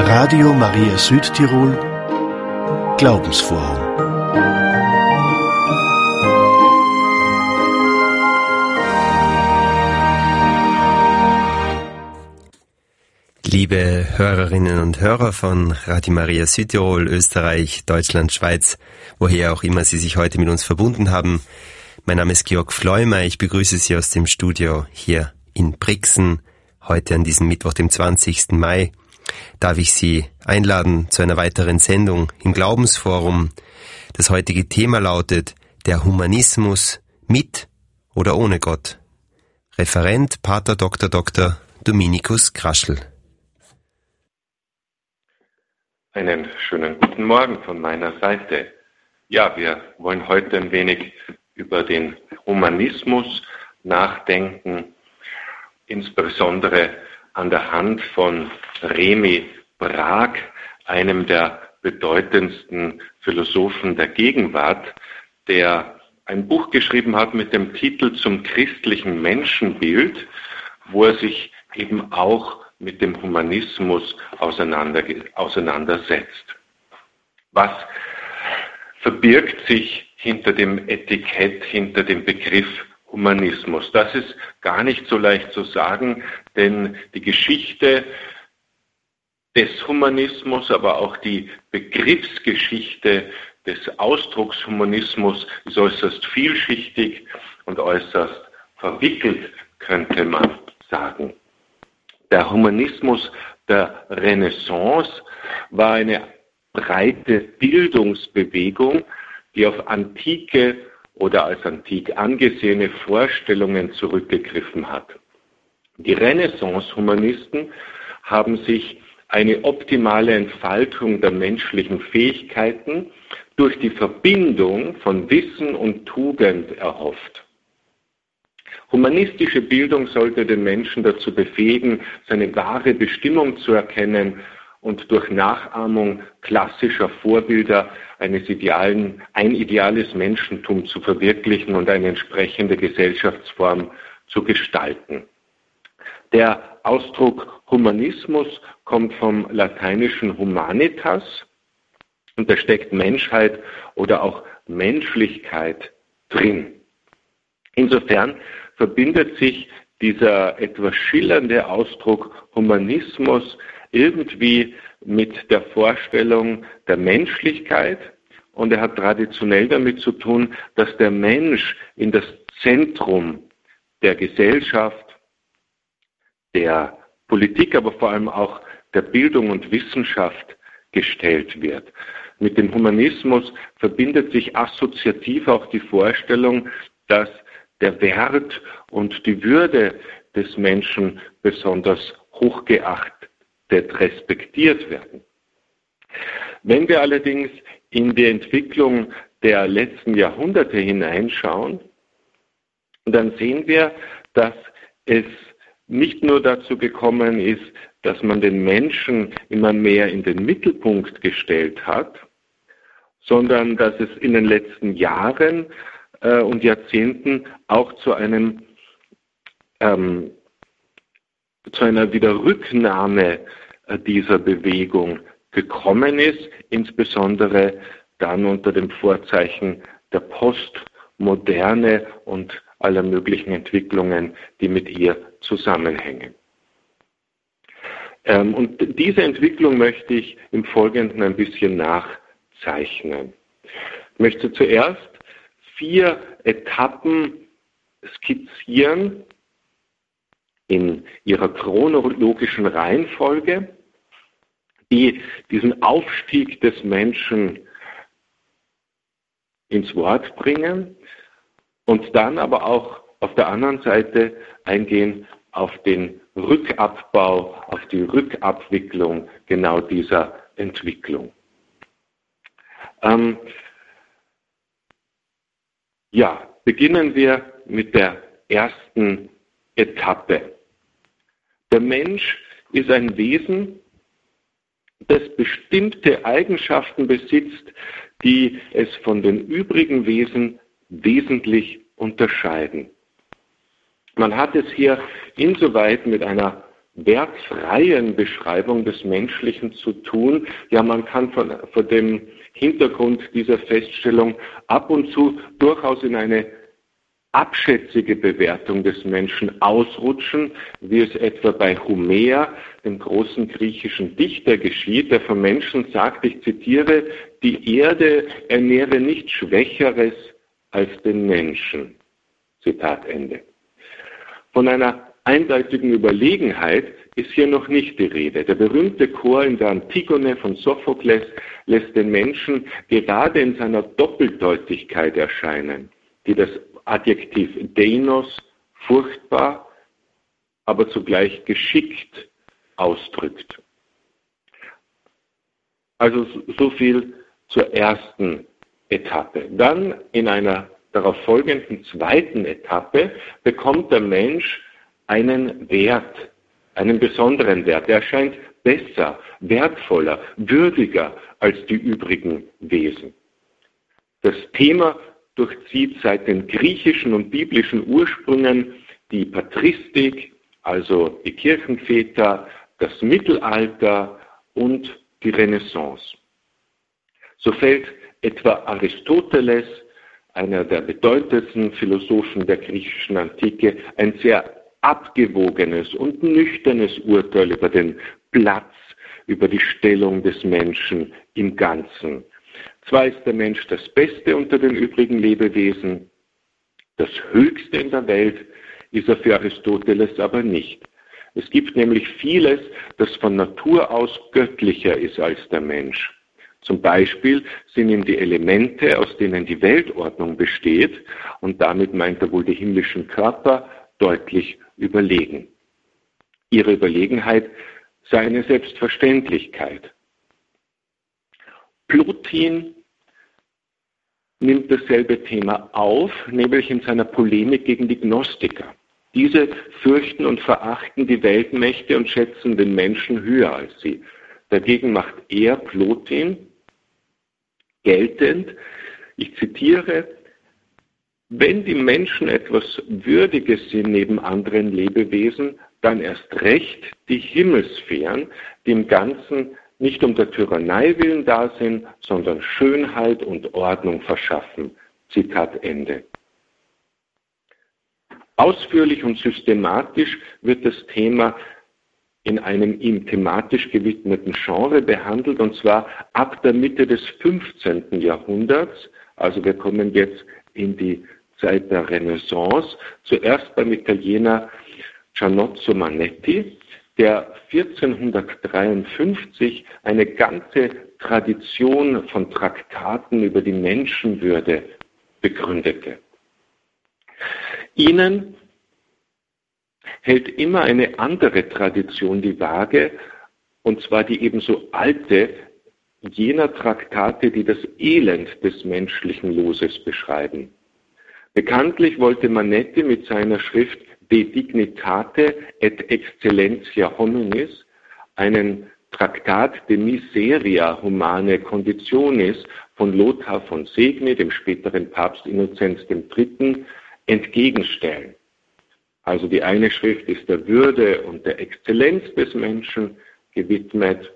Radio Maria Südtirol Glaubensforum. Liebe Hörerinnen und Hörer von Radio Maria Südtirol, Österreich, Deutschland, Schweiz, woher auch immer Sie sich heute mit uns verbunden haben. Mein Name ist Georg Fleumer, ich begrüße Sie aus dem Studio hier in Brixen. Heute an diesem Mittwoch, dem 20. Mai, darf ich Sie einladen zu einer weiteren Sendung im Glaubensforum. Das heutige Thema lautet der Humanismus mit oder ohne Gott. Referent Pater Dr. Dominikus Kraschl. Einen schönen guten Morgen von meiner Seite. Ja, wir wollen heute ein wenig über den Humanismus nachdenken, insbesondere an der Hand von Remi Brag, einem der bedeutendsten Philosophen der Gegenwart, der ein Buch geschrieben hat mit dem Titel Zum christlichen Menschenbild, wo er sich eben auch mit dem Humanismus auseinandersetzt. Was verbirgt sich hinter dem Etikett, hinter dem Begriff Humanismus? Das ist gar nicht so leicht zu sagen, denn die Geschichte des Humanismus, aber auch die Begriffsgeschichte des Ausdrucks Humanismus ist äußerst vielschichtig und äußerst verwickelt, könnte man sagen. Der Humanismus der Renaissance war eine breite Bildungsbewegung, die auf antike oder als antik angesehene Vorstellungen zurückgegriffen hat. Die Renaissance-Humanisten haben sich eine optimale Entfaltung der menschlichen Fähigkeiten durch die Verbindung von Wissen und Tugend erhofft. Humanistische Bildung sollte den Menschen dazu befähigen, seine wahre Bestimmung zu erkennen und durch Nachahmung klassischer Vorbilder ein ideales Menschentum zu verwirklichen und eine entsprechende Gesellschaftsform zu gestalten. Der Ausdruck Humanismus kommt vom lateinischen humanitas und da steckt Menschheit oder auch Menschlichkeit drin. Insofern verbindet sich dieser etwas schillernde Ausdruck Humanismus irgendwie mit der Vorstellung der Menschlichkeit und er hat traditionell damit zu tun, dass der Mensch in das Zentrum der Gesellschaft, der Politik, aber vor allem auch der Bildung und Wissenschaft gestellt wird. Mit dem Humanismus verbindet sich assoziativ auch die Vorstellung, dass der Wert und die Würde des Menschen besonders hochgeachtet, respektiert werden. Wenn wir allerdings in die Entwicklung der letzten Jahrhunderte hineinschauen, dann sehen wir, dass es nicht nur dazu gekommen ist, dass man den Menschen immer mehr in den Mittelpunkt gestellt hat, sondern dass es in den letzten Jahren und Jahrzehnten auch zu einer Wiederrücknahme dieser Bewegung gekommen ist, insbesondere dann unter dem Vorzeichen der Postmoderne und aller möglichen Entwicklungen, die mit ihr zusammenhängen. Und diese Entwicklung möchte ich im Folgenden ein bisschen nachzeichnen. Ich möchte zuerst 4 Etappen skizzieren in ihrer chronologischen Reihenfolge, die diesen Aufstieg des Menschen ins Wort bringen und dann aber auch auf der anderen Seite eingehen auf den Rückabbau, auf die Rückabwicklung genau dieser Entwicklung. Beginnen wir mit der ersten Etappe. Der Mensch ist ein Wesen, das bestimmte Eigenschaften besitzt, die es von den übrigen Wesen wesentlich unterscheiden. Man hat es hier insoweit mit einer wertfreien Beschreibung des Menschlichen zu tun. Ja, man kann vor dem Hintergrund dieser Feststellung ab und zu durchaus in eine abschätzige Bewertung des Menschen ausrutschen, wie es etwa bei Homer, dem großen griechischen Dichter, geschieht, der vom Menschen sagt, ich zitiere, die Erde ernähre nichts Schwächeres als den Menschen. Zitat Ende. Von einer eindeutigen Überlegenheit ist hier noch nicht die Rede. Der berühmte Chor in der Antigone von Sophokles lässt den Menschen gerade in seiner Doppeldeutigkeit erscheinen, die das Adjektiv Deinos, furchtbar, aber zugleich geschickt ausdrückt. Also so viel zur ersten Etappe. Dann in einer darauf folgenden zweiten Etappe bekommt der Mensch einen Wert, einen besonderen Wert. Er erscheint besser, wertvoller, würdiger als die übrigen Wesen. Das Thema durchzieht seit den griechischen und biblischen Ursprüngen die Patristik, also die Kirchenväter, das Mittelalter und die Renaissance. So fällt etwa Aristoteles, einer der bedeutendsten Philosophen der griechischen Antike, ein sehr abgewogenes und nüchternes Urteil über den Platz, über die Stellung des Menschen im Ganzen. Zwar ist der Mensch das Beste unter den übrigen Lebewesen, das Höchste in der Welt ist er für Aristoteles aber nicht. Es gibt nämlich vieles, das von Natur aus göttlicher ist als der Mensch. Zum Beispiel sind ihm die Elemente, aus denen die Weltordnung besteht, und damit meint er wohl die himmlischen Körper, deutlich überlegen. Ihre Überlegenheit sei eine Selbstverständlichkeit. Plotin nimmt dasselbe Thema auf, nämlich in seiner Polemik gegen die Gnostiker. Diese fürchten und verachten die Weltmächte und schätzen den Menschen höher als sie. Dagegen macht er, Plotin, geltend, ich zitiere, wenn die Menschen etwas Würdiges sind neben anderen Lebewesen, dann erst recht die Himmelssphären, die im Ganzen nicht um der Tyrannei willen da sind, sondern Schönheit und Ordnung verschaffen. Zitat Ende. Ausführlich und systematisch wird das Thema in einem ihm thematisch gewidmeten Genre behandelt, und zwar ab der Mitte des 15. Jahrhunderts. Also wir kommen jetzt in die Zeit der Renaissance. Zuerst beim Italiener Giannozzo Manetti, der 1453 eine ganze Tradition von Traktaten über die Menschenwürde begründete. Ihnen hält immer eine andere Tradition die Waage, und zwar die ebenso alte jener Traktate, die das Elend des menschlichen Loses beschreiben. Bekanntlich wollte Manetti mit seiner Schrift De Dignitate et Excellentia Hominis einen Traktat de Miseria Humanae Conditionis von Lothar von Segni, dem späteren Papst Innozenz III., entgegenstellen. Also die eine Schrift ist der Würde und der Exzellenz des Menschen gewidmet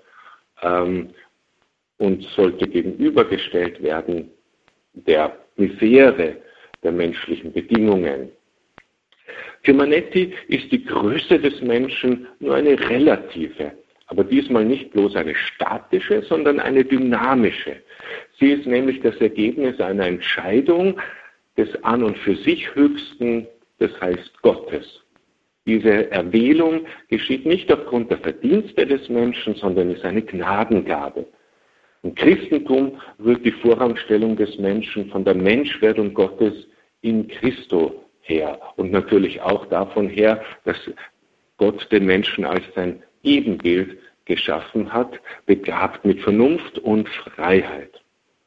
und sollte gegenübergestellt werden der Misere der menschlichen Bedingungen. Für Manetti ist die Größe des Menschen nur eine relative, aber diesmal nicht bloß eine statische, sondern eine dynamische. Sie ist nämlich das Ergebnis einer Entscheidung des an und für sich Höchsten, das heißt Gottes. Diese Erwählung geschieht nicht aufgrund der Verdienste des Menschen, sondern ist eine Gnadengabe. Im Christentum rührt die Vorrangstellung des Menschen von der Menschwerdung Gottes in Christo her und natürlich auch davon her, dass Gott den Menschen als sein Ebenbild geschaffen hat, begabt mit Vernunft und Freiheit.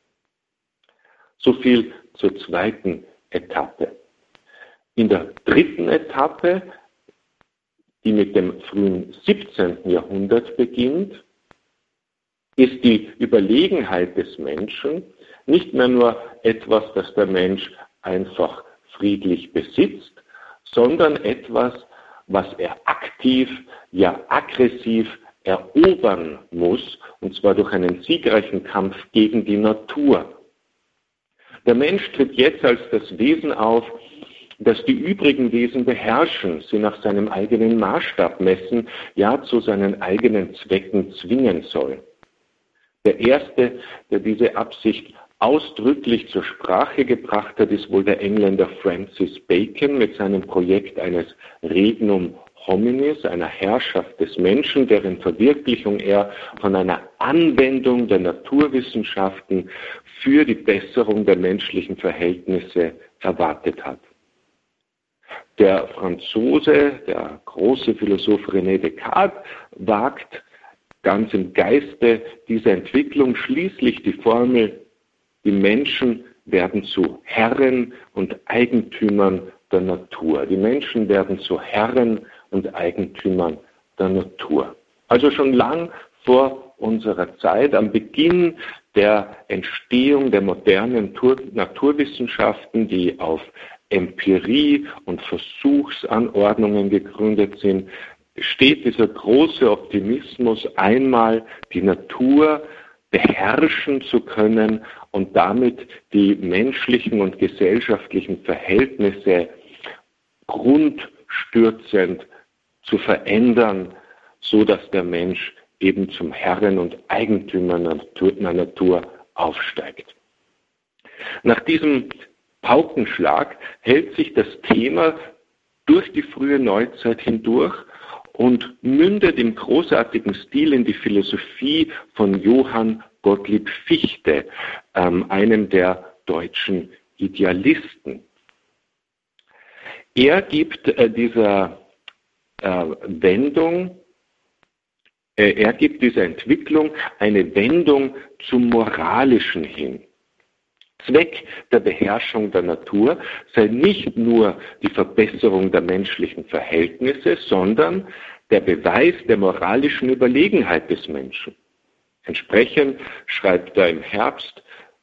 So viel zur zweiten Etappe. In der dritten Etappe, die mit dem frühen 17. Jahrhundert beginnt, ist die Überlegenheit des Menschen nicht mehr nur etwas, das der Mensch einfach friedlich besitzt, sondern etwas, was er aktiv, ja aggressiv erobern muss, und zwar durch einen siegreichen Kampf gegen die Natur. Der Mensch tritt jetzt als das Wesen auf, das die übrigen Wesen beherrschen, sie nach seinem eigenen Maßstab messen, ja zu seinen eigenen Zwecken zwingen soll. Der Erste, der diese Absicht ausdrücklich zur Sprache gebracht hat, ist wohl der Engländer Francis Bacon mit seinem Projekt eines Regnum Hominis, einer Herrschaft des Menschen, deren Verwirklichung er von einer Anwendung der Naturwissenschaften für die Besserung der menschlichen Verhältnisse erwartet hat. Der Franzose, der große Philosoph René Descartes, wagt ganz im Geiste dieser Entwicklung schließlich die Formel: Die Menschen werden zu Herren und Eigentümern der Natur. Die Menschen werden zu Herren und Eigentümern der Natur. Also schon lang vor unserer Zeit, am Beginn der Entstehung der modernen Naturwissenschaften, die auf Empirie und Versuchsanordnungen gegründet sind, steht dieser große Optimismus, einmal die Natur beherrschen zu können und damit die menschlichen und gesellschaftlichen Verhältnisse grundstürzend zu verändern, so dass der Mensch eben zum Herren und Eigentümer der Natur aufsteigt. Nach diesem Paukenschlag hält sich das Thema durch die frühe Neuzeit hindurch und mündet im großartigen Stil in die Philosophie von Johann Gottlieb Fichte, einem der deutschen Idealisten. Er gibt dieser Entwicklung eine Wendung zum Moralischen hin. Zweck der Beherrschung der Natur sei nicht nur die Verbesserung der menschlichen Verhältnisse, sondern der Beweis der moralischen Überlegenheit des Menschen. Entsprechend schreibt im Herbst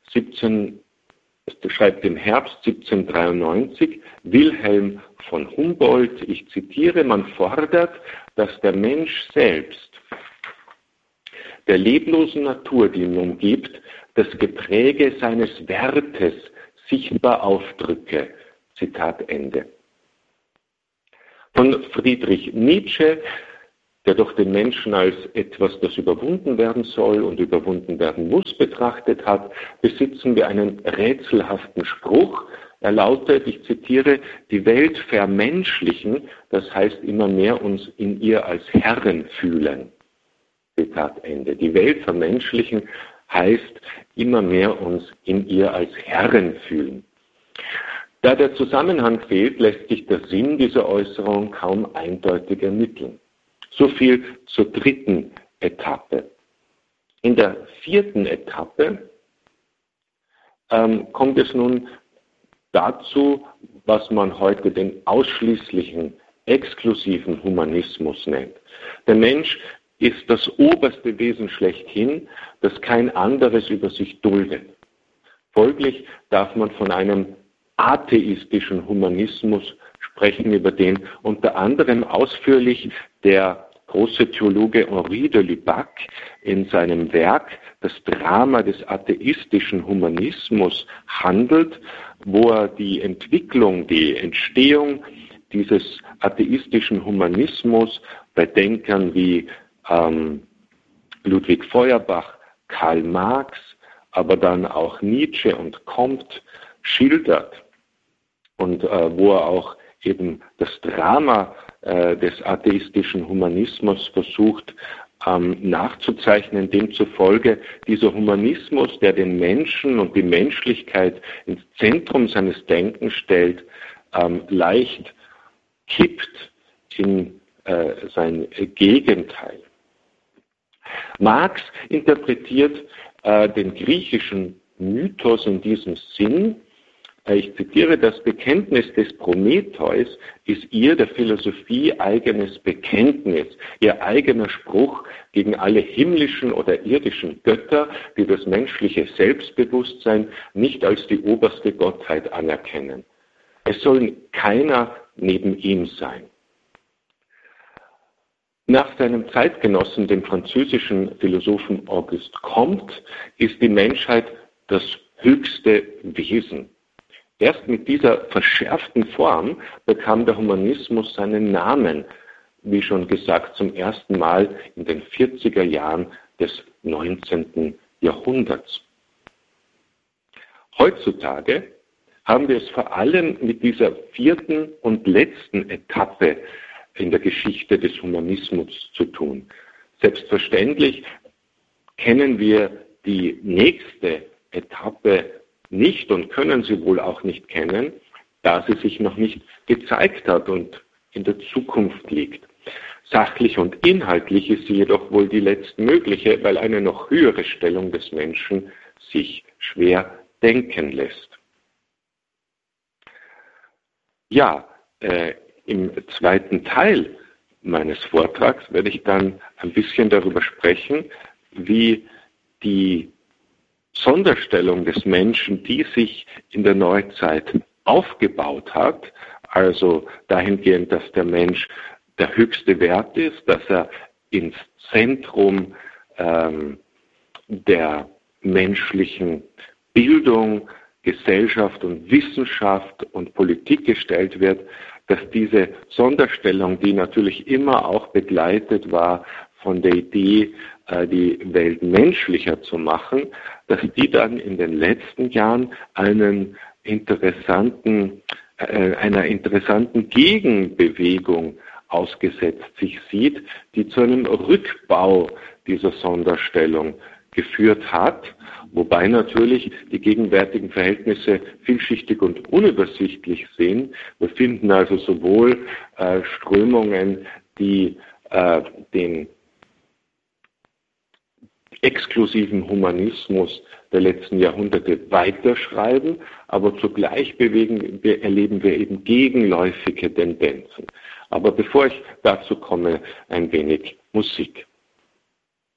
1793 Wilhelm von Humboldt, ich zitiere: Man fordert, dass der Mensch selbst der leblosen Natur, die ihn umgibt, das Gepräge seines Wertes sichtbar aufdrücke. Zitat Ende. Von Friedrich Nietzsche, der doch den Menschen als etwas, das überwunden werden soll und überwunden werden muss, betrachtet hat, besitzen wir einen rätselhaften Spruch. Er lautet, ich zitiere: Die Welt vermenschlichen, das heißt immer mehr uns in ihr als Herren fühlen. Zitat Ende. Die Welt vermenschlichen heißt immer mehr uns in ihr als Herren fühlen. Da der Zusammenhang fehlt, lässt sich der Sinn dieser Äußerung kaum eindeutig ermitteln. So viel zur dritten Etappe. In der vierten Etappe kommt es nun dazu, was man heute den ausschließlichen, exklusiven Humanismus nennt. Der Mensch ist das oberste Wesen schlechthin, das kein anderes über sich duldet. Folglich darf man von einem atheistischen Humanismus sprechen, über den unter anderem ausführlich der große Theologe Henri de Lubac in seinem Werk Das Drama des atheistischen Humanismus handelt, wo er die Entwicklung, die Entstehung dieses atheistischen Humanismus bei Denkern wie Ludwig Feuerbach, Karl Marx, aber dann auch Nietzsche und Comte schildert und wo er auch eben das Drama des atheistischen Humanismus versucht nachzuzeichnen, demzufolge dieser Humanismus, der den Menschen und die Menschlichkeit ins Zentrum seines Denkens stellt, leicht kippt in sein Gegenteil. Marx interpretiert den griechischen Mythos in diesem Sinn. Ich zitiere: Das Bekenntnis des Prometheus ist ihr der Philosophie eigenes Bekenntnis, ihr eigener Spruch gegen alle himmlischen oder irdischen Götter, die das menschliche Selbstbewusstsein nicht als die oberste Gottheit anerkennen. Es soll keiner neben ihm sein. Nach seinem Zeitgenossen, dem französischen Philosophen Auguste Comte, ist die Menschheit das höchste Wesen. Erst mit dieser verschärften Form bekam der Humanismus seinen Namen, wie schon gesagt, zum ersten Mal in den 40er Jahren des 19. Jahrhunderts. Heutzutage haben wir es vor allem mit dieser vierten und letzten Etappe in der Geschichte des Humanismus zu tun. Selbstverständlich kennen wir die nächste Etappe nicht und können sie wohl auch nicht kennen, da sie sich noch nicht gezeigt hat und in der Zukunft liegt. Sachlich und inhaltlich ist sie jedoch wohl die letztmögliche, weil eine noch höhere Stellung des Menschen sich schwer denken lässt. Ja, im zweiten Teil meines Vortrags werde ich dann ein bisschen darüber sprechen, wie die Sonderstellung des Menschen, die sich in der Neuzeit aufgebaut hat, also dahingehend, dass der Mensch der höchste Wert ist, dass er ins Zentrum der menschlichen Bildung, Gesellschaft und Wissenschaft und Politik gestellt wird, dass diese Sonderstellung, die natürlich immer auch begleitet war von der Idee, die Welt menschlicher zu machen, dass die dann in den letzten Jahren einer interessanten Gegenbewegung ausgesetzt sich sieht, die zu einem Rückbau dieser Sonderstellung geführt hat, wobei natürlich die gegenwärtigen Verhältnisse vielschichtig und unübersichtlich sind. Wir finden also sowohl Strömungen, die den exklusiven Humanismus der letzten Jahrhunderte weiterschreiben, aber zugleich erleben wir eben gegenläufige Tendenzen. Aber bevor ich dazu komme, ein wenig Musik.